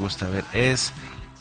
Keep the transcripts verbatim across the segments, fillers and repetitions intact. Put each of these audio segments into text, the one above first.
gusta ver, es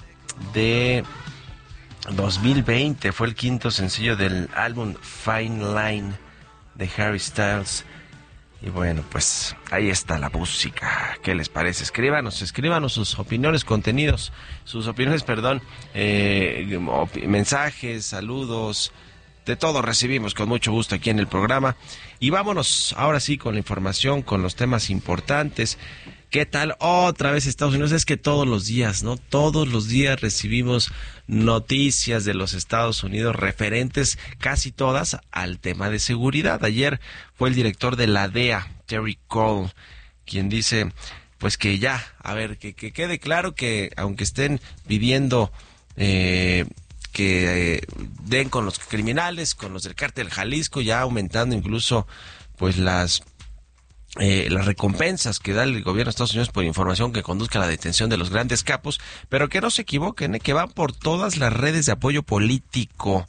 de dos mil veinte, fue el quinto sencillo del álbum Fine Line de Harry Styles. Y bueno, pues ahí está la música. ¿Qué les parece? Escríbanos, escríbanos sus opiniones, contenidos, sus opiniones, perdón, eh, op- mensajes, saludos, de todo recibimos con mucho gusto aquí en el programa. Y vámonos ahora sí con la información, con los temas importantes. ¿Qué tal? Otra vez Estados Unidos. Es que todos los días, ¿no? Todos los días recibimos noticias de los Estados Unidos referentes, casi todas, al tema de seguridad. Ayer fue el director de la D E A, Terry Cole, quien dice, pues que ya, a ver, que, que quede claro que aunque estén pidiendo eh, que eh, den con los criminales, con los del cártel Jalisco, ya aumentando incluso pues las Eh, las recompensas que da el gobierno de Estados Unidos por información que conduzca a la detención de los grandes capos, pero que no se equivoquen, ¿eh? Que van por todas las redes de apoyo político.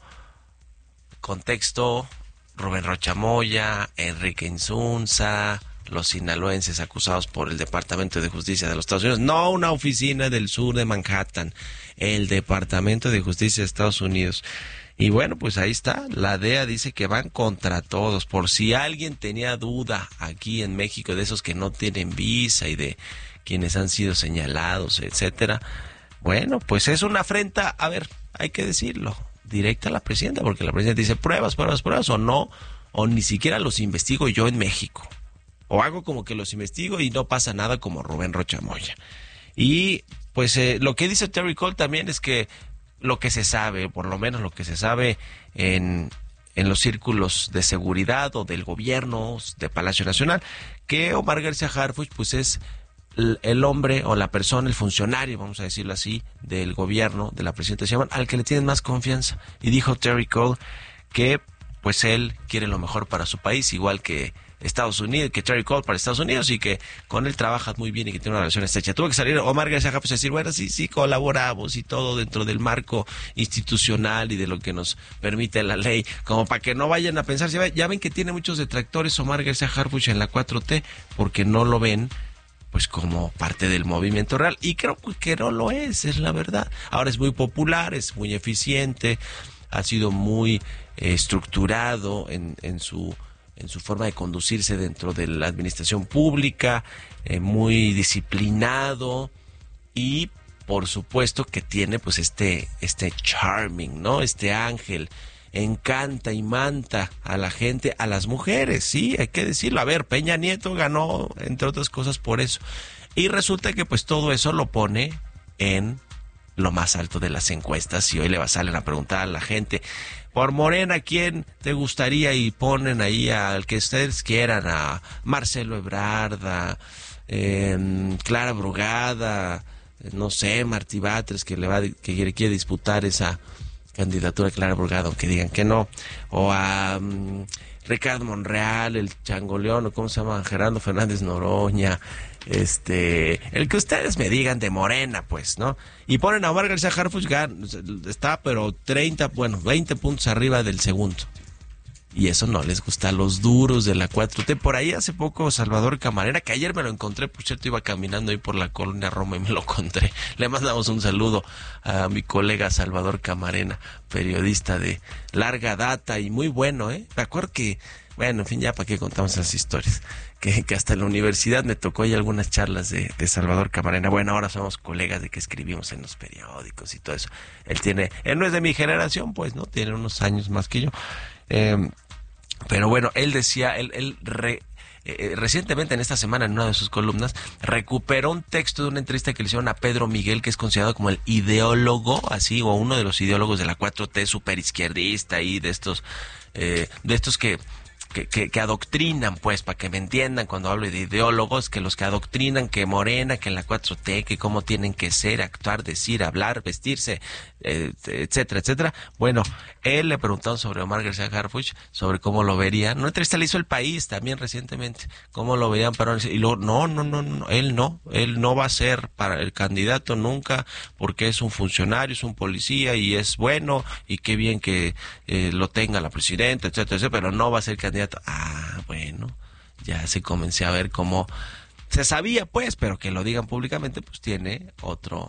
Contexto: Rubén Rocha Moya, Enrique Insunza, los sinaloenses acusados por el Departamento de Justicia de los Estados Unidos, no una oficina del sur de Manhattan, el Departamento de Justicia de Estados Unidos. Y bueno, pues ahí está, la D E A dice que van contra todos, por si alguien tenía duda aquí en México de esos que no tienen visa y de quienes han sido señalados, etcétera. Bueno, pues es una afrenta, a ver, hay que decirlo, directa a la presidenta, porque la presidenta dice pruebas, pruebas, pruebas, o no, o ni siquiera los investigo yo en México, o hago como que los investigo y no pasa nada como Rubén Rocha Moya. Y pues eh, lo que dice Terry Cole también es que lo que se sabe, por lo menos lo que se sabe en, en los círculos de seguridad o del gobierno de Palacio Nacional, que Omar García Harfuch pues es el, el hombre o la persona, el funcionario, vamos a decirlo así, del gobierno, de la presidenta Sheinbaum, al que le tienen más confianza. Y dijo Terry Cole que pues él quiere lo mejor para su país, igual que Estados Unidos, que Terry Cole para Estados Unidos, y que con él trabaja muy bien y que tiene una relación estrecha. Tuvo que salir Omar García Harfuch a decir, bueno, sí, sí, colaboramos y todo dentro del marco institucional y de lo que nos permite la ley, como para que no vayan a pensar, ya, ya ven que tiene muchos detractores Omar García Harfuch en la cuatro T, porque no lo ven pues como parte del movimiento real, y creo que no lo es, es la verdad. Ahora es muy popular, es muy eficiente, ha sido muy eh, estructurado en, en su en su forma de conducirse dentro de la administración pública, eh, muy disciplinado, y por supuesto que tiene pues este este charming, ¿no? Este ángel, encanta y manta a la gente, a las mujeres, sí, hay que decirlo. A ver, Peña Nieto ganó, entre otras cosas, por eso. Y resulta que pues todo eso lo pone en lo más alto de las encuestas, y hoy le va a salir a preguntar a la gente, por Morena, ¿quién te gustaría? Y ponen ahí al que ustedes quieran, a Marcelo Ebrard, a eh, Clara Brugada, no sé, Martí Batres, que le va que le quiere disputar esa candidatura a Clara Brugada, aunque digan que no, o a um, Ricardo Monreal, el changoleón, o cómo se llama, Gerardo Fernández Noroña, este, el que ustedes me digan de Morena, pues, ¿no? Y ponen a Omar García Harfuch, está pero treinta, bueno, veinte puntos arriba del segundo. Y eso no les gusta a los duros de la cuatro T. Por ahí hace poco Salvador Camarena, que ayer me lo encontré, por cierto, iba caminando ahí por la colonia Roma y me lo encontré. Le mandamos un saludo a mi colega Salvador Camarena, periodista de larga data y muy bueno, ¿eh? Me acuerdo que, bueno, en fin, ya para qué contamos esas historias. Que, que hasta en la universidad me tocó ahí algunas charlas de, de Salvador Camarena. Bueno, ahora somos colegas de que escribimos en los periódicos y todo eso. Él tiene, él no es de mi generación, pues, ¿no? Tiene unos años más que yo. Eh, pero bueno, él decía, él, él re, eh, recientemente en esta semana en una de sus columnas recuperó un texto de una entrevista que le hicieron a Pedro Miguel, que es considerado como el ideólogo, así, o uno de los ideólogos de la cuatro T, super izquierdista, y de estos, eh, de estos que Que, que, que adoctrinan, pues, para que me entiendan cuando hablo de ideólogos, que los que adoctrinan, que Morena, que la cuatro T, que cómo tienen que ser, actuar, decir, hablar, vestirse, eh, etcétera, etcétera. Bueno, él le preguntaron sobre Omar García Harfuch, sobre cómo lo verían. Una entrevista le hizo El País también recientemente, cómo lo veían para... Y luego, no, no, no, no, él no, él no va a ser para el candidato nunca, porque es un funcionario, es un policía y es bueno, y qué bien que eh, lo tenga la presidenta, etcétera, etcétera, pero no va a ser candidato. Ah, bueno, ya se comencé a ver cómo se sabía pues, pero que lo digan públicamente pues tiene otro